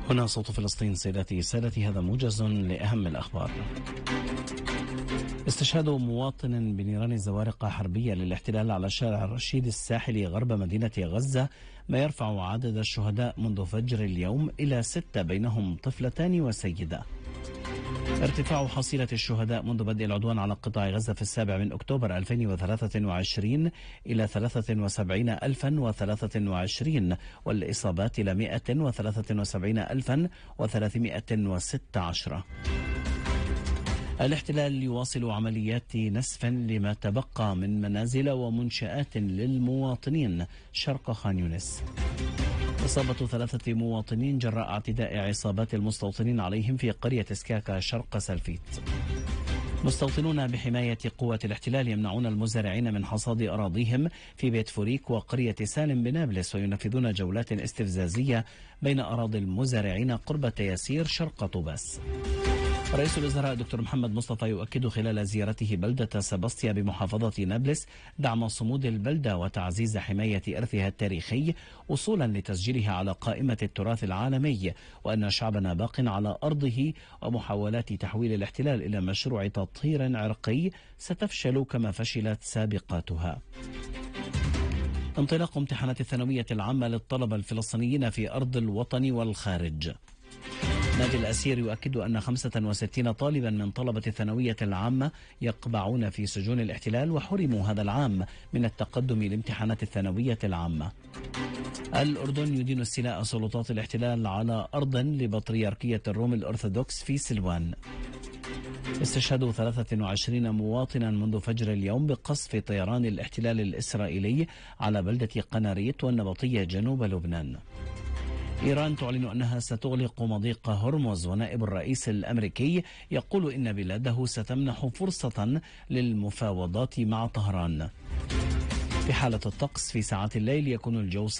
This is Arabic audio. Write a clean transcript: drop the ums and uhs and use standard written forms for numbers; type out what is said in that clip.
هنا صوت فلسطين. سيداتي سادتي، هذا موجز لأهم الأخبار. استشهاد مواطن بنيران زوارق حربية للاحتلال على شارع الرشيد الساحلي غرب مدينة غزة، ما يرفع عدد الشهداء منذ فجر اليوم إلى 6، بينهم طفلتان وسيدة. ارتفاع حصيلة الشهداء منذ بدء العدوان على قطاع غزة في 7 أكتوبر 2023 إلى 73,023، والإصابات إلى 173,316. الاحتلال يواصل عمليات نسف لما تبقى من منازل ومنشآت للمواطنين شرق خان يونس. إصابة 3 مواطنين جراء اعتداء عصابات المستوطنين عليهم في قرية سكاكا شرق سلفيت. مستوطنون بحماية قوات الاحتلال يمنعون المزارعين من حصاد أراضيهم في بيت فوريك وقرية سالم بنابلس، وينفذون جولات استفزازية بين أراضي المزارعين قرب تياسير شرق طوباس. رئيس الوزراء دكتور محمد مصطفى يؤكد خلال زيارته بلدة سباستيا بمحافظة نابلس دعم صمود البلدة وتعزيز حماية إرثها التاريخي وصولا لتسجيلها على قائمة التراث العالمي، وأن شعبنا باق على أرضه، ومحاولات تحويل الاحتلال إلى مشروع تطهير عرقي ستفشل كما فشلت سابقاتها. انطلاق امتحانات الثانوية العامة للطلبة الفلسطينيين في أرض الوطن والخارج. نادي الأسير يؤكد أن 65 طالبا من طلبة الثانوية العامة يقبعون في سجون الاحتلال وحرموا هذا العام من التقدم لامتحانات الثانوية العامة. الأردن يدين استيلاء سلطات الاحتلال على أرض لبطريركية الروم الأرثوذكس في سلوان. استشهاد 23 مواطنا منذ فجر اليوم بقصف طيران الاحتلال الإسرائيلي على بلدة قناريط والنبطية جنوب لبنان. إيران تعلن أنها ستغلق مضيق هرمز، ونائب الرئيس الأمريكي يقول إن بلاده ستمنح فرصة للمفاوضات مع طهران. في حالة الطقس في ساعات الليل يكون الجو